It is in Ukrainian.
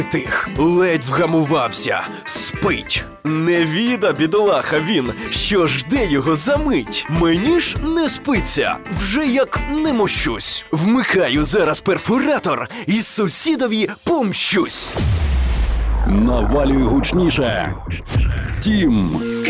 Тих, ледь вгамувався, спить. Не віда, бідолаха він, що жде його за мить. Мені ж не спиться, вже як не мощусь. Вмикаю зараз перфоратор і сусідові помщусь. Навалюй гучніше. Тім